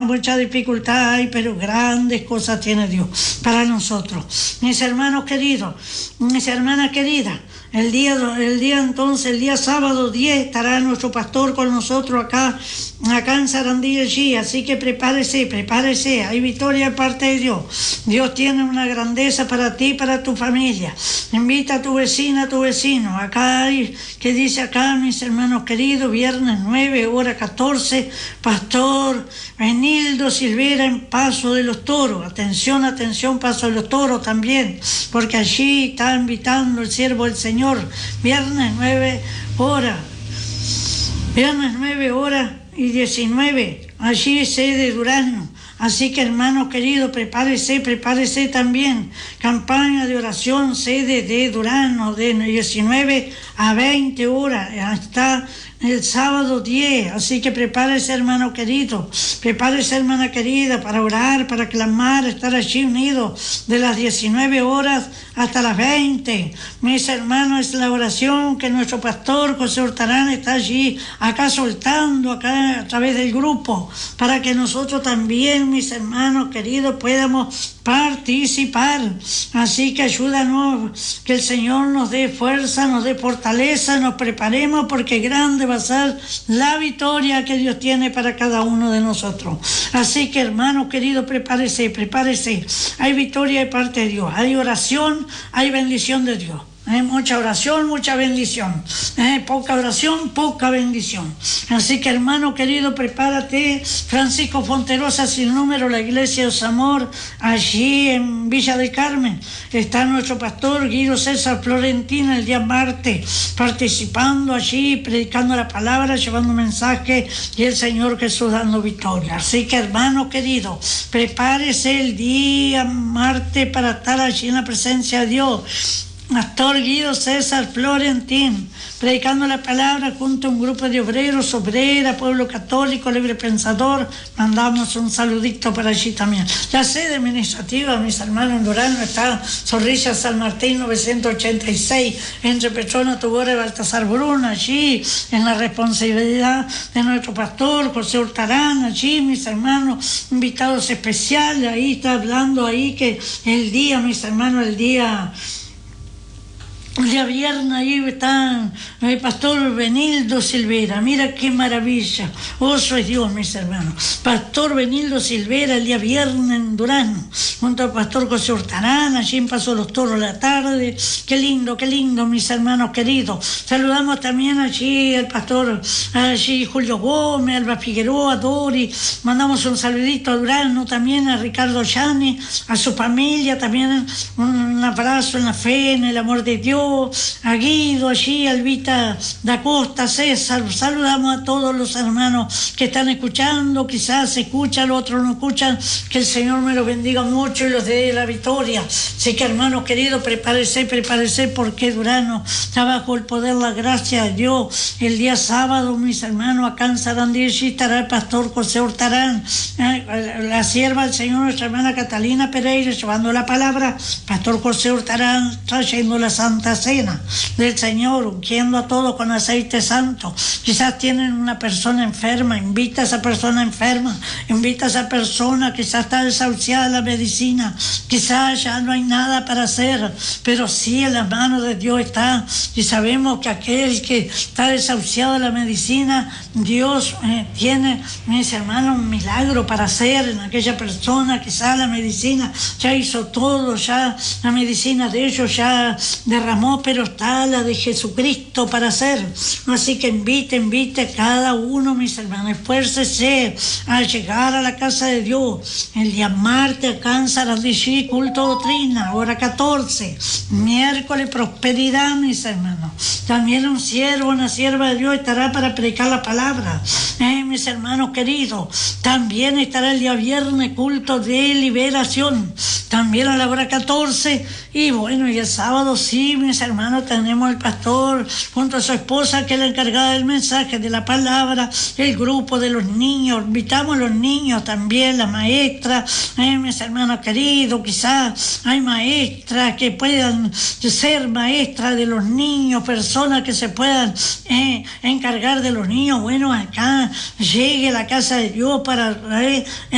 mucha dificultad hay, pero grandes cosas tiene Dios para nosotros. Mis hermanos queridos, mis hermanas queridas, el día sábado 10 estará nuestro pastor con nosotros acá en Sarandí allí, así que prepárese, hay victoria de parte de Dios. Dios tiene una grandeza para ti y para tu familia. Invita a tu vecina, a tu vecino. Acá hay, que dice acá, mis hermanos queridos, viernes 9, hora 14, Pastor Benildo Silvera en Paso de los Toros. Atención, Paso de los Toros también, porque allí está invitando el siervo del Señor. Viernes 9 horas y 19, allí sede Durazno. Así que, hermanos queridos, prepárese también. Campaña de oración, sede de Durazno, de 19 a 20 horas, hasta el sábado 10. Así que prepárese, hermano querido, prepárese, hermana querida, para orar, para clamar, estar allí unidos de las 19 horas hasta las 20. Mis hermanos, es la oración que nuestro pastor José Hurtarán está allí, acá soltando, acá a través del grupo, para que nosotros también, mis hermanos queridos, podamos participar. Así que ayúdanos, que el Señor nos dé fuerza, nos dé fortaleza, nos preparemos, porque grande va a ser la victoria que Dios tiene para cada uno de nosotros. Así que, hermano querido, prepárese. Hay victoria de parte de Dios, hay oración, hay bendición de Dios. Mucha oración, mucha bendición. Poca oración, poca bendición. Así que, hermano querido, prepárate. Francisco Fonterosa sin número, la iglesia de Zamor, allí en Villa del Carmen. Está nuestro pastor Guido César Florentina el día martes, participando allí, predicando la palabra, llevando mensaje, y el Señor Jesús dando victoria. Así que, hermano querido, prepárese el día martes para estar allí en la presencia de Dios. Pastor Guido César Florentín, predicando la palabra junto a un grupo de obreros, obreras, pueblo católico, libre pensador. Mandamos un saludito para allí también. La sede administrativa, mis hermanos, en Durazno está Zorrilla San Martín 986, entre Petrona Tugora y Baltasar Bruno, allí en la responsabilidad de nuestro pastor José Hurtarán. Allí, mis hermanos, invitados especiales. Ahí está hablando ahí que el día, mis hermanos, el día viernes, ahí está el pastor Benildo Silvera. Mira qué maravilla. Oso es Dios, mis hermanos. Pastor Benildo Silvera el día viernes en Durazno, junto al pastor José Hurtarán, allí en Paso de los Toros la tarde. Qué lindo, mis hermanos queridos. Saludamos también allí al pastor Julio Gómez, Alba Figueroa, Dori. Mandamos un saludito a Durazno también, a Ricardo Llani, a su familia también. Un abrazo en la fe, en el amor de Dios. A Guido allí, Albita da Costa, César. Saludamos a todos los hermanos que están escuchando, quizás se escuchan, otros no escuchan. Que el Señor me los bendiga mucho y los dé la victoria. Así que, hermanos queridos, prepárese, porque Durazno está bajo el poder, la gracia de Dios. El día sábado, mis hermanos, acá en Sarandí estará el pastor José Hurtarán, la sierva del Señor, nuestra hermana Catalina Pereira, llevando la palabra. Pastor José Hurtarán trayendo la Santa Cena del Señor, ungiendo a todos con aceite santo. Quizás tienen una persona enferma, invita a esa persona enferma, invita a esa persona, quizás está desahuciada la medicina, quizás ya no hay nada para hacer, pero sí en las manos de Dios está, y sabemos que aquel que está desahuciado de la medicina, Dios tiene, mis hermanos, un milagro para hacer en aquella persona. Quizás la medicina ya hizo todo, ya la medicina de ellos ya derramó, pero está la de Jesucristo para hacer. Así que invite a cada uno, mis hermanos, esfuércese a llegar a la casa de Dios. El día martes acá en Sarandí, culto doctrina, hora 14. Miércoles, prosperidad, mis hermanos. También un siervo, una sierva de Dios estará para predicar la palabra. Mis hermanos queridos, también estará el día viernes, culto de liberación, también a la hora 14. Y bueno, y el sábado sí, mis hermanos, tenemos el pastor junto a su esposa, que es la encargada del mensaje, de la palabra, el grupo de los niños. Invitamos a los niños también, la maestra, mis hermanos queridos. Quizás hay maestras que puedan ser maestras de los niños, personas que se puedan encargar de los niños. Bueno, acá llegue a la casa de Dios para